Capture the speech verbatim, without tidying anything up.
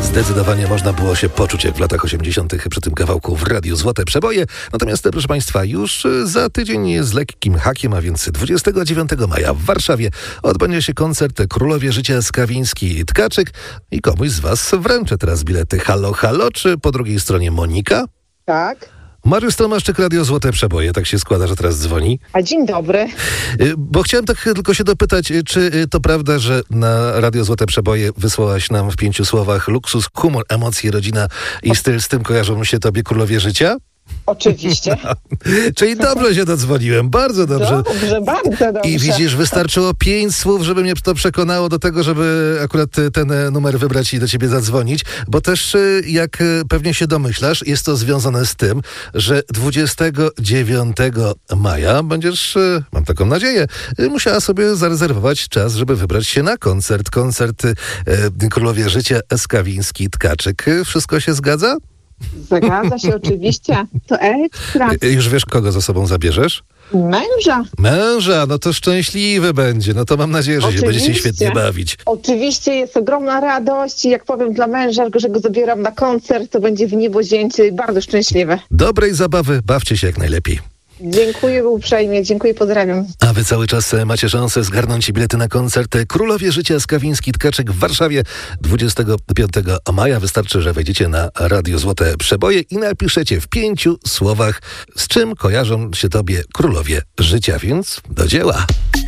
Zdecydowanie można było się poczuć jak w latach osiemdziesiątych przy tym kawałku w Radiu Złote Przeboje. Natomiast, proszę Państwa, już za tydzień z lekkim hakiem, a więc dwudziestego dziewiątego maja w Warszawie odbędzie się koncert Królowie Życia Skawiński-Tkaczyk i komuś z Was wręczę teraz bilety. Halo, halo, czy po drugiej stronie Monika? Tak. Mariusz Tomaszczyk, Radio Złote Przeboje. Tak się składa, że teraz dzwoni. A dzień dobry. Bo chciałem tak tylko się dopytać, czy to prawda, że na Radio Złote Przeboje wysłałaś nam w pięciu słowach luksus, humor, emocje, rodzina i styl, z tym kojarzą się tobie Królowie Życia? Oczywiście. No. Czyli dobrze się dodzwoniłem, bardzo dobrze. Dobrze, bardzo dobrze. I widzisz, wystarczyło pięć słów, żeby mnie to przekonało do tego, żeby akurat ten numer wybrać i do ciebie zadzwonić, bo też, jak pewnie się domyślasz, jest to związane z tym, że dwudziestego dziewiątego maja będziesz, mam taką nadzieję, musiała sobie zarezerwować czas, żeby wybrać się na koncert. Koncert Królowie Życia Skawiński-Tkaczyk. Wszystko się zgadza? Zgadza się oczywiście. To ekstra. Już wiesz, kogo za sobą zabierzesz? Męża. Męża, no to szczęśliwy będzie. No to mam nadzieję, że Oczywiście. się będziecie świetnie bawić. Oczywiście jest ogromna radość i jak powiem dla męża, że go zabieram na koncert, to będzie w niebo zięcie i bardzo szczęśliwe. Dobrej zabawy, bawcie się jak najlepiej. Dziękuję uprzejmie, dziękuję, pozdrawiam. A wy cały czas macie szansę zgarnąć bilety na koncert Królowie Życia Skawiński-Tkaczyk w Warszawie dwudziestego piątego maja. Wystarczy, że wejdziecie na Radio Złote Przeboje i napiszecie w pięciu słowach, z czym kojarzą się tobie Królowie Życia, więc do dzieła.